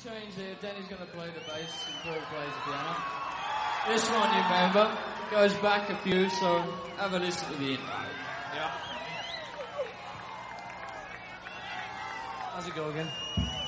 change there. Danny's going to play the bass and Paul plays the piano. This one, you remember, goes back a few, so have a listen to the intro. Yeah. How's it go again?